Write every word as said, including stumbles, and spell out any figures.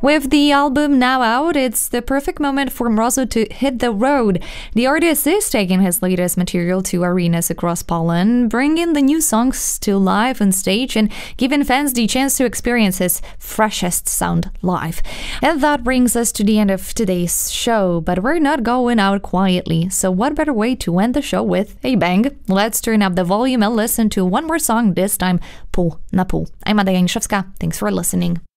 With the album now out, it's the perfect moment for Mrozu to hit the road. The artist is taking his latest material to arenas across Poland, bringing the new songs to life on stage and giving fans the chance to experience his freshest sound live. And that brings us to the end of today's show, but we're not going out quietly, so what better way to end the show with a bang? Let's turn up the volume and listen to one more song, this time Pół na pół. I'm Adaja Niszewska. Thanks for listening.